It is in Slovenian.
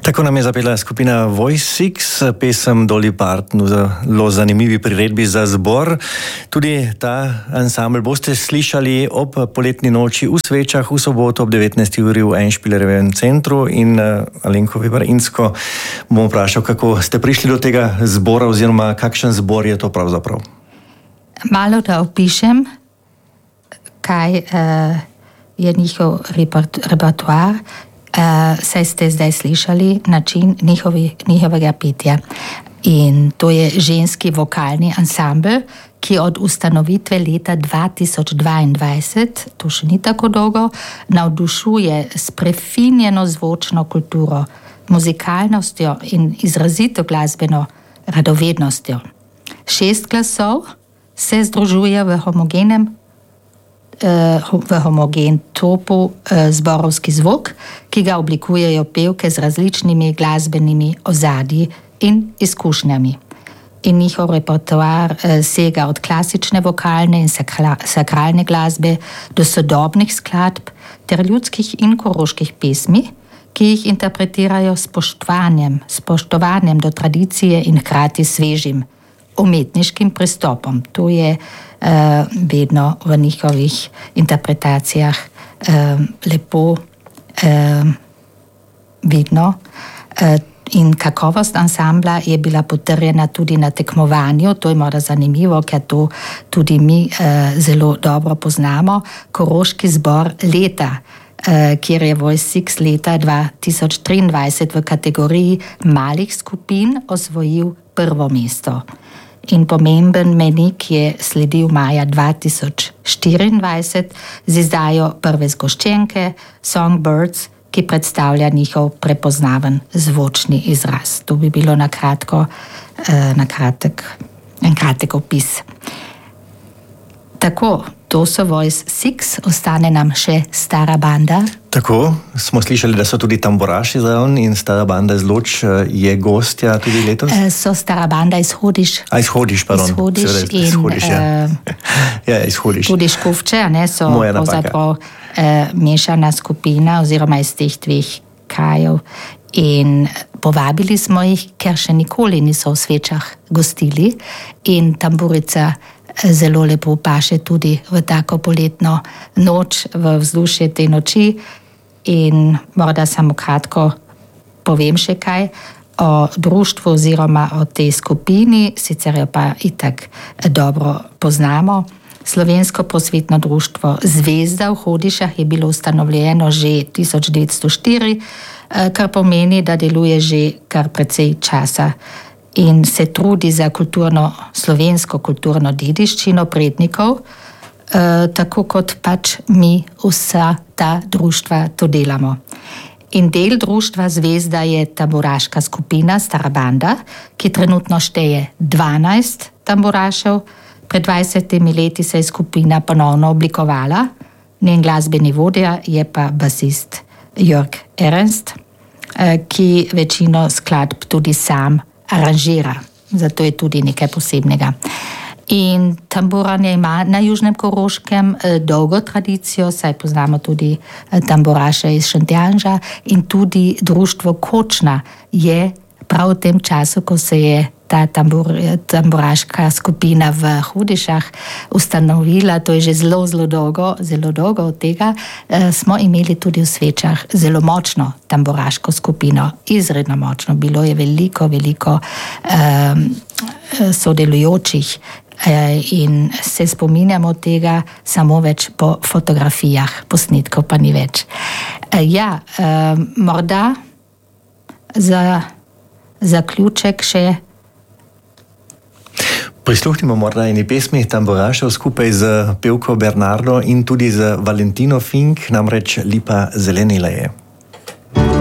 Tako nam je zapela skupina Voice Six, pesem Dolly Parton v zelo zanimivi priredbi za zbor. Tudi ta ansambl boste slišali ob poletni noči v Svečah v soboto ob 19. uri v Einspielerjevem centru in Alenko Weber-Insko bom vprašal, kako ste prišli do tega zbora oziroma kakšen zbor je to pravzaprav? Malo da opišem, kaj je njihov repertoar. Saj ste zdaj slišali način njihovega petja. In to je ženski vokalni ansambl, ki od ustanovitve leta 2022, to še ni tako dolgo, navdušuje s prefinjeno zvočno kulturo, muzikalnostjo in izrazito glasbeno radovednostjo. 6 glasov se združuje v homogen topu zborovski zvok, ki ga oblikujejo pevke z različnimi glasbenimi ozadji in izkušnjami. In njihov repertoar sega od klasične vokalne in sakralne glasbe do sodobnih skladb ter ljudskih in koroških pesmi, ki jih interpretirajo s spoštovanjem do tradicije in hkrati svežim umetniškim pristopom. To je vedno v njihovih interpretacijah lepo vidno. In kakovost ansambla je bila potrjena tudi na tekmovanju. To je morda zanimivo, ker to tudi mi zelo dobro poznamo. Koroški zbor leta, kjer je Voice Six leta 2023 v kategoriji malih skupin osvojil prvo mesto. In pomemben mejnik je sledil maja 2024 z izdajo prve zgoščenke Songbirds, ki predstavlja njihov prepoznaven zvočni izraz. To bi bilo en kratek opis. Tako, to so Voice Six, ostane nam še Stara banda. Tako, smo slišali, da so tudi tamburaši zraven in Stara banda iz Loč je gostja tudi letos? So Stara banda iz Hodiš. Iz Hodiš, pardon. Iz Hodiš iz Hodiš. Tudi Škufče, so pravzaprav mešana skupina oziroma iz teh dveh krajev. In povabili smo jih, ker še nikoli niso v Svečah gostili in tamburica zelo lepo paše tudi v tako poletno noč, v vzdušje te noči. In morda samo kratko povem še kaj o društvu oziroma o tej skupini, sicer jo pa itak dobro poznamo. Slovensko prosvetno društvo Zvezda v Hodišah je bilo ustanovljeno že 1904, kar pomeni, da deluje že kar precej časa in se trudi za slovensko kulturno dediščino prednikov, tako kot pač mi vsa ta društva to delamo. In del društva Zvezda je tamburaška skupina Stara banda, ki trenutno šteje 12 tamburašev. Pred 20 leti se je skupina ponovno oblikovala, njen glasbeni vodja je pa basist Jörg Ernst, ki večino skladb tudi sam aranžira, zato je tudi nekaj posebnega. In tamburanje ima na Južnem Koroškem dolgo tradicijo, saj poznamo tudi tamburaše iz Šentjanža in tudi društvo Kočna je prav v tem času, ko se je ta tamburaška skupina v Hodišah ustanovila, to je že zelo dolgo od tega, smo imeli tudi v Svečah zelo močno tamburaško skupino, izredno močno. Bilo je veliko sodelujočih in se spominjamo tega samo več po fotografijah, posnetkov pa ni več. Morda za zaključek še prisluhnimo morda eni pesmi tamburašev skupaj z pevko Bernardo in tudi z Valentino Fink, namreč Lipa zelenela je.